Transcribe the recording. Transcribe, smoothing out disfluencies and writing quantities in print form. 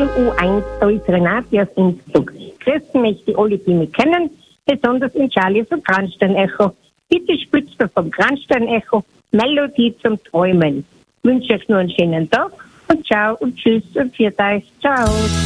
Jahrgang U1, da ist Renate aus Innsbruck. Grüßen möchte alle, die mich kennen, besonders in Charlie vom Kranstein-Echo. Bitte spitzt mir vom Kranstein-Echo Melodie zum Träumen. Ich wünsche euch nur einen schönen Tag und ciao und tschüss und viert euch. Ciao.